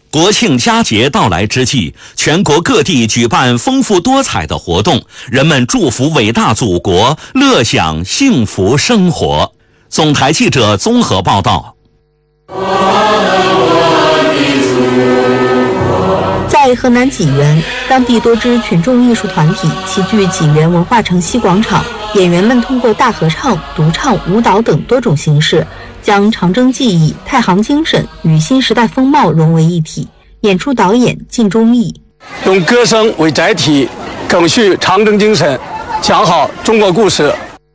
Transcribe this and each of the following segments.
国庆佳节到来之际，全国各地举办丰富多彩的活动，人们祝福伟大祖国，乐享幸福生活。总台记者综合报道。 在河南济源，当地多支群众艺术团体齐聚济源文化城西广场，演员们通过大合唱、独唱、舞蹈等多种形式，将长征技艺、太行精神与新时代风貌融为一体。演出导演靳忠义用歌声为载体，赓续长征精神，讲好中国故事。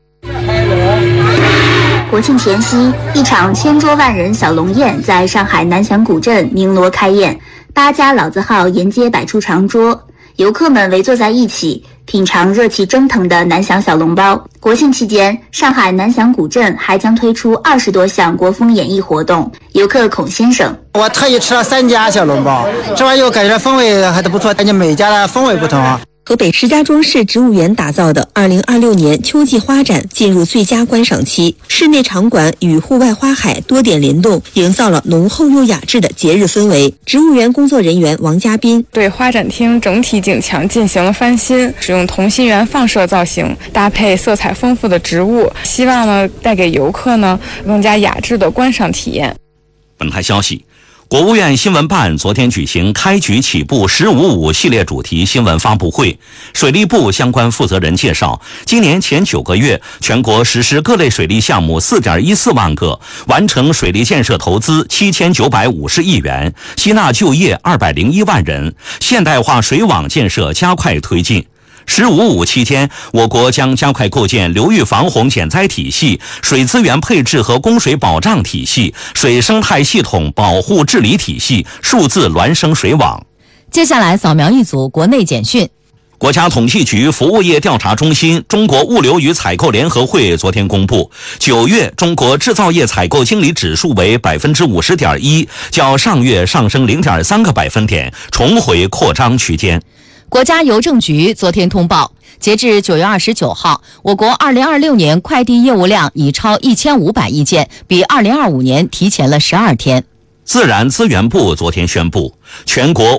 国庆前夕，一场千桌万人小龙宴在上海南翔古镇鸣锣开宴，8家老字号沿街摆出长桌，游客们围坐在一起，品尝热气蒸腾的南翔小笼包。国庆期间，上海南翔古镇还将推出20多项国风演艺活动。游客孔先生： 我特意吃了3家小笼包，吃完以后感觉风味还是不错，感觉每家的风味不同啊。 河北石家庄市植物园打造的2026年秋季花展进入最佳观赏期，室内场馆与户外花海多点联动，营造了浓厚又雅致的节日氛围。植物园工作人员王嘉宾对花展厅整体景墙进行了翻新，使用同心圆放射造型，搭配色彩丰富的植物，希望呢带给游客呢更加雅致的观赏体验。 本台消息，国务院新闻办昨天举行开局起步“1055”系列主题新闻发布会。水利部相关负责人介绍，今年前9个月，全国实施各类水利项目4.14万个，完成水利建设投资7950亿元，吸纳就业201万人，现代化水网建设加快推进。“1055”期间，我国将加快构建流域防洪减灾体系、水资源配置和供水保障体系、水生态系统保护治理体系、数字孪生水网。 接下来扫描一组国内简讯。 国家统计局服务业调查中心、中国物流与采购联合会昨天公布，9月中国制造业采购经理指数为50.1%，较上月上升0.3个百分点，重回扩张区间。 国家邮政局昨天通报，截至9月29号，我国2026年快递业务量已超1500亿件，比2025年提前了12天。 自然资源部昨天宣布，全国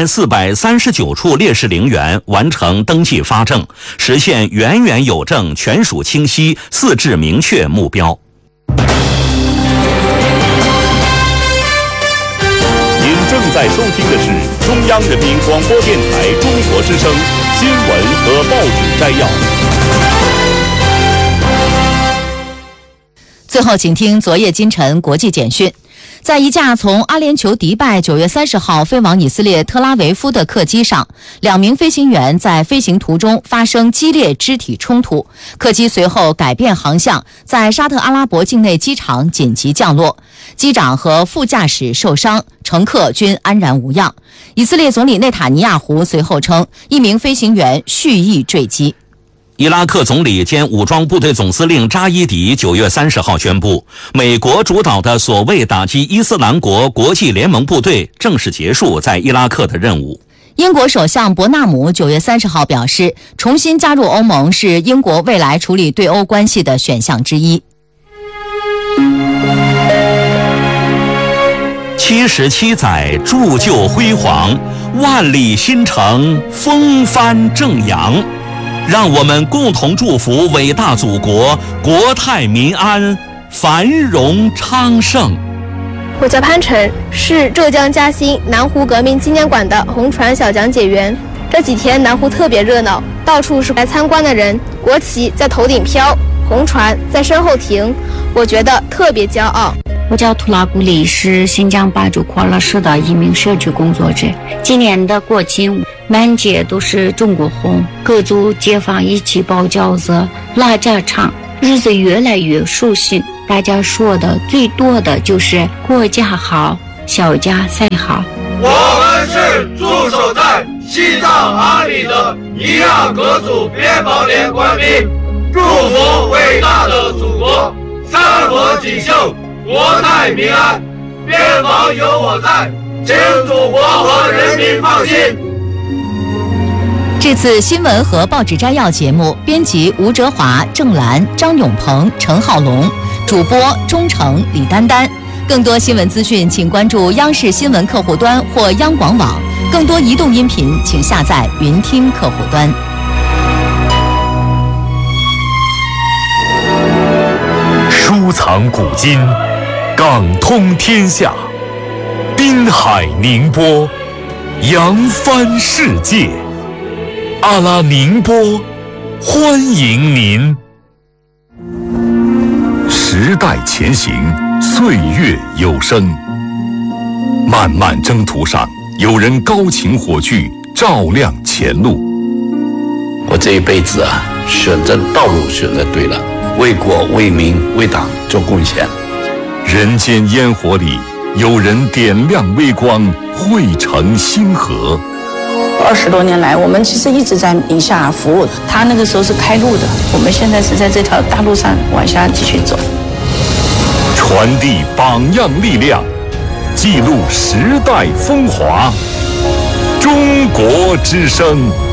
5439处烈士陵园完成登记发证，实现元元有证、权属清晰、4治明确目标。 您正在收听的是中央人民广播电台中国之声新闻和报纸摘要。 最后，请听昨夜今晨国际简讯。在一架从阿联酋迪拜9月30号飞往以色列特拉维夫的客机上，2名飞行员在飞行途中发生激烈肢体冲突，客机随后改变航向，在沙特阿拉伯境内机场紧急降落，机长和副驾驶受伤，乘客均安然无恙。以色列总理内塔尼亚胡随后称，1名飞行员蓄意坠机。 伊拉克总理兼武装部队总司令扎伊迪9月30号宣布，美国主导的所谓打击伊斯兰国国际联盟部队正式结束在伊拉克的任务。 英国首相伯纳姆9月30号表示，重新加入欧盟是英国未来处理对欧关系的选项之一。 77载铸就辉煌，万里新城风帆正扬。让我们共同祝福伟大祖国国泰民安，繁荣昌盛。 我叫潘晨，是浙江嘉兴南湖革命纪念馆的红船小讲解员。这几天南湖特别热闹，到处是来参观的人，国旗在头顶飘，红船在身后停，我觉得特别骄傲。 我叫图拉古里，是新疆巴竹扩拉市的一名社区工作者。今年的国庆满街都是中国红，各族街坊一起包饺子、拉家常，日子越来越舒心。大家说的最多的就是国家好，小家才好。 我们是驻守在西藏阿里的伊拉克族边防连官兵，祝福伟大的祖国山河锦绣，国泰民安，边防有我在，请祖国和人民放心。 这次新闻和报纸摘要节目，编辑吴哲华、郑兰、张永鹏、陈浩龙，主播钟诚、李丹丹， 更多新闻资讯，请关注央视新闻客户端或央广网。更多移动音频，请下载云听客户端。 收藏古今，港通天下，滨海宁波，扬帆世界。阿拉宁波，欢迎您。时代前行，岁月有声。漫漫征途上，有人高擎火炬，照亮前路。 我这一辈子啊，选择道路选择对了，为国为民为党做贡献。 人间烟火里，有人点亮微光，汇成星河。 20多年来，我们其实一直在宁夏服务。他那个时候是开路的，我们现在是在这条大路上往下继续走。 传递榜样力量，记录时代风华。中国之声。